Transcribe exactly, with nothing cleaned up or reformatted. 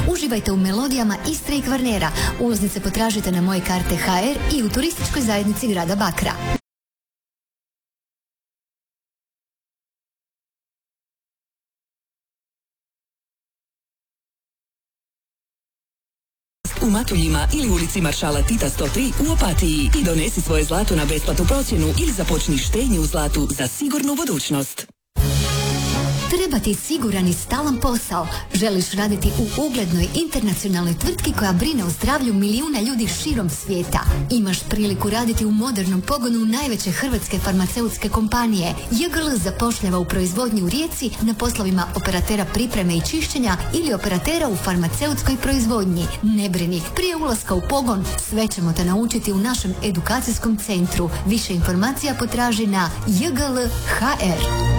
Uživajte u melodijama Istre i Kvarnera. Ulaznice potražite na moje karte ha er i u turističkoj zajednici grada Bakra. U Matuljima ili ulici Maršala Tita sto tri u Opatiji i donesi svoje zlato na besplatnu procjenu ili započni štednju u zlatu za sigurnu budućnost. Treba ti siguran i stalan posao. Želiš raditi u uglednoj internacionalnoj tvrtki koja brine o zdravlju milijuna ljudi širom svijeta. Imaš priliku raditi u modernom pogonu najveće hrvatske farmaceutske kompanije. J G L zapošljava u proizvodnji u Rijeci na poslovima operatera pripreme i čišćenja ili operatera u farmaceutskoj proizvodnji. Ne brini, prije ulaska u pogon sve ćemo te naučiti u našem edukacijskom centru. Više informacija potraži na j g l punto h r.